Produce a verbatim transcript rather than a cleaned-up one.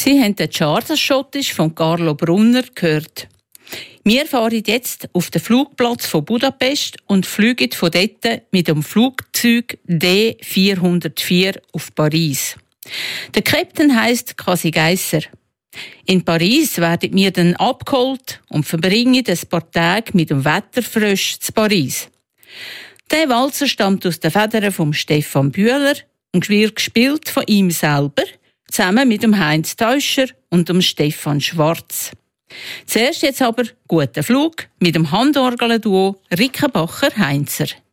Sie haben den Charterschottisch von Carlo Brunner gehört. Wir fahren jetzt auf den Flugplatz von Budapest und fliegen von dort mit dem Flugzeug D vierhundertvier auf Paris. Der Captain heisst Kasi Geisser. In Paris werden wir dann abgeholt und verbringen ein paar Tage mit dem Wetterfrosch zu Paris. Der Walzer stammt aus den Federn von Stefan Bühler und wird gespielt von ihm selber, zusammen mit dem Heinz Teuscher und dem Stefan Schwarz. Zuerst jetzt aber guten Flug mit dem Handorgel-Duo Rickenbacher-Heinzer.